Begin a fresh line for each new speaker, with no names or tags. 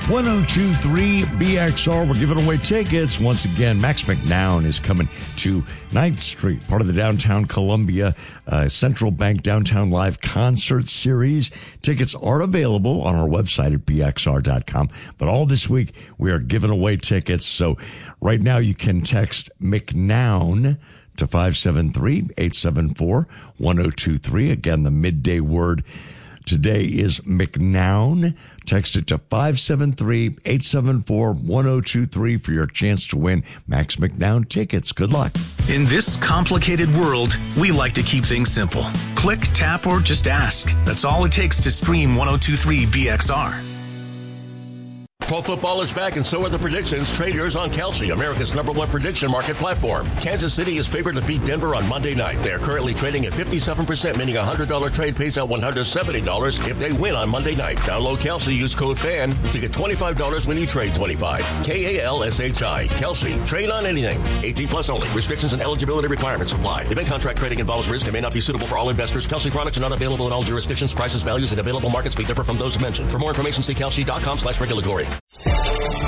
1023 BXR. We're giving away tickets. Once again, Max McNown is coming to 9th Street, part of the Downtown Columbia Central Bank Downtown Live Concert Series. Tickets are available on our website at bxr.com. But all this week, we are giving away tickets. So right now, you can text McNown to 573-874-1023. Again, the midday word today is McNown. Text it to 573-874-1023 for your chance to win Max McNown tickets. Good luck.
In this complicated world, we like to keep things simple. Click, tap, or just ask. That's all it takes to stream 1023 BXR.
Pro football is back, and so are the predictions. Trade yours on Kalshi, America's #1 prediction market platform. Kansas City is favored to beat Denver on Monday night. They are currently trading at 57%, meaning a $100 trade pays out $170 if they win on Monday night. Download Kalshi, use code FAN to get $25 when you trade 25. KALSHI. Kalshi. Trade on anything. 18 plus only. Restrictions and eligibility requirements apply. Event contract trading involves risk and may not be suitable for all investors. Kalshi products are not available in all jurisdictions. Prices, values, and available markets may differ from those mentioned. For more information, see kalshi.com/regulatory.